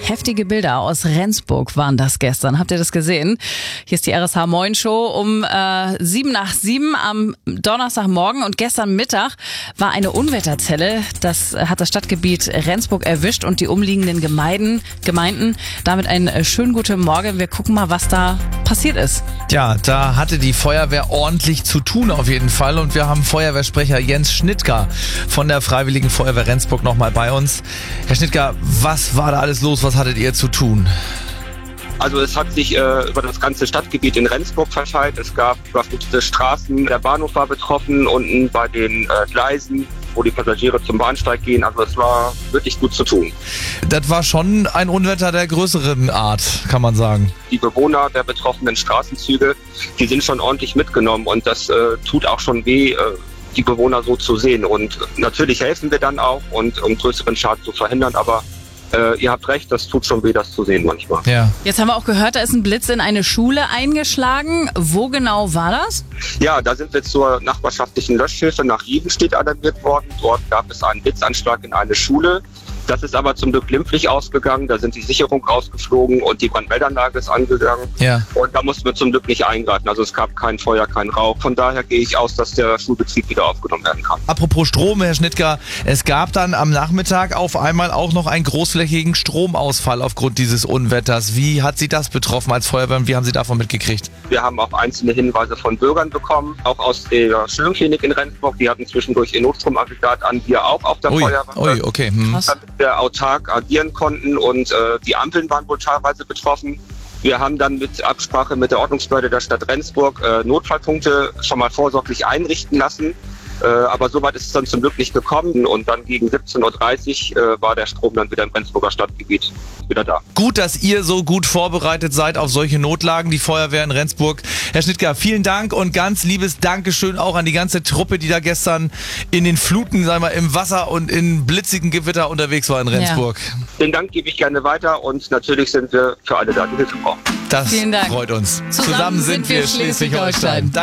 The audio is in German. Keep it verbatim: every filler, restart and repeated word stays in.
Heftige Bilder aus Rendsburg waren das gestern. Habt ihr das gesehen? Hier ist die R S H Moin Show um äh, sieben nach sieben am Donnerstagmorgen. Und gestern Mittag war eine Unwetterzelle. Das hat das Stadtgebiet Rendsburg erwischt und die umliegenden Gemeinden. Gemeinden. Damit einen schönen guten Morgen. Wir gucken mal, was da passiert ist. Ja, da hatte die Feuerwehr ordentlich zu tun auf jeden Fall. Und wir haben Feuerwehrsprecher Jens Schnittger von der Freiwilligen Feuerwehr Rendsburg noch mal bei uns. Herr Schnittger, was war da alles los? Was hattet ihr zu tun? Also es hat sich äh, über das ganze Stadtgebiet in Rendsburg verteilt. Es gab überflutete Straßen, der Bahnhof war betroffen, unten bei den äh, Gleisen, wo die Passagiere zum Bahnsteig gehen. Also es war wirklich gut zu tun. Das war schon ein Unwetter der größeren Art, kann man sagen. Die Bewohner der betroffenen Straßenzüge, die sind schon ordentlich mitgenommen und das äh, tut auch schon weh, äh, die Bewohner so zu sehen. Und natürlich helfen wir dann auch, und um größeren Schaden zu verhindern, aber Äh, ihr habt recht, das tut schon weh, das zu sehen manchmal. Ja. Jetzt haben wir auch gehört, da ist ein Blitz in eine Schule eingeschlagen. Wo genau war das? Ja, da sind wir zur nachbarschaftlichen Löschhilfe nach Riedenstedt alarmiert worden. Dort gab es einen Blitzanschlag in eine Schule. Das ist aber zum Glück glimpflich ausgegangen. Da sind die Sicherung rausgeflogen und die Brandmeldanlage ist angegangen. Ja. Und da mussten wir zum Glück nicht eingreifen. Also es gab kein Feuer, kein Rauch. Von daher gehe ich aus, dass der Schulbetrieb wieder aufgenommen werden kann. Apropos Strom, Herr Schnittger, es gab dann am Nachmittag auf einmal auch noch einen großflächigen Stromausfall aufgrund dieses Unwetters. Wie hat Sie das betroffen als Feuerwehr und wie haben Sie davon mitgekriegt? Wir haben auch einzelne Hinweise von Bürgern bekommen, auch aus der Schulklinik in Rendsburg. Die hatten zwischendurch ihr Notstromaggregat an, wir auch auf der Ui, Feuerwehr. ui, okay. Hm. Damit wir autark agieren konnten und äh, die Ampeln waren wohl teilweise betroffen. Wir haben dann mit Absprache mit der Ordnungsbehörde der Stadt Rendsburg äh, Notfallpunkte schon mal vorsorglich einrichten lassen. Äh, aber soweit ist es dann zum Glück nicht gekommen und dann gegen siebzehn Uhr dreißig äh, war der Strom dann wieder im Rendsburger Stadtgebiet wieder da. Gut, dass ihr so gut vorbereitet seid auf solche Notlagen, die Feuerwehr in Rendsburg. Herr Schnittger, vielen Dank und ganz liebes Dankeschön auch an die ganze Truppe, die da gestern in den Fluten, sagen wir, im Wasser und in blitzigen Gewitter unterwegs war in Rendsburg. Ja. Den Dank gebe ich gerne weiter und natürlich sind wir für alle da, die Hilfe brauchen. Das Vielen Dank. freut uns. Zusammen sind wir Schleswig-Holstein.